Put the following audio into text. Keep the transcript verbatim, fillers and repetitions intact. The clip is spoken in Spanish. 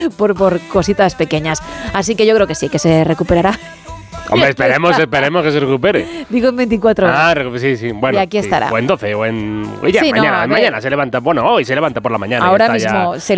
por, por cositas pequeñas. Así que yo creo que sí, que se recuperará. Hombre, esperemos, esperemos que se recupere. Digo en veinticuatro horas. Ah, sí, sí. Bueno, y aquí sí. estará. O en doce, o en... Oye, Sí, mañana, no, mañana se levanta. Bueno, hoy se levanta por la mañana. Ahora ya está mismo ya se